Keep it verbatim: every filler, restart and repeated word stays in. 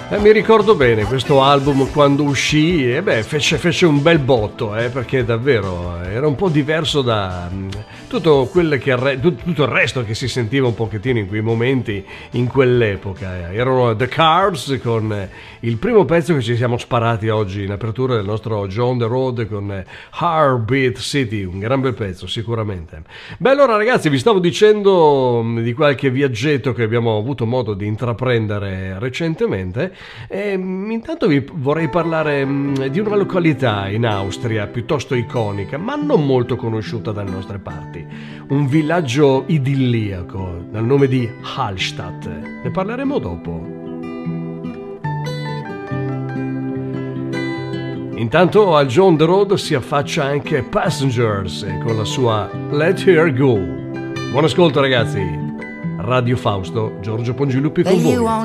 Eh, mi ricordo bene questo album quando uscì e beh, fece, fece un bel botto, eh, perché davvero era un po' diverso da mh, tutto, quel che, re, tutto, tutto il resto che si sentiva un pochettino in quei momenti, in quell'epoca. Erano The Cars con eh, il primo pezzo che ci siamo sparati oggi in apertura del nostro Joe on the Road con eh, Heartbeat City, un gran bel pezzo sicuramente. Beh, allora ragazzi, vi stavo dicendo mh, di qualche viaggetto che abbiamo avuto modo di intraprendere recentemente. E, intanto vi vorrei parlare mh, di una località in Austria piuttosto iconica, ma non molto conosciuta dalle nostre parti. Un villaggio idilliaco dal nome di Hallstatt. Ne parleremo dopo. Intanto al Joe on the Road si affaccia anche Passengers con la sua Let Her Go. Buon ascolto ragazzi. Radio Fausto, Giorgio Pongiluppi con voi.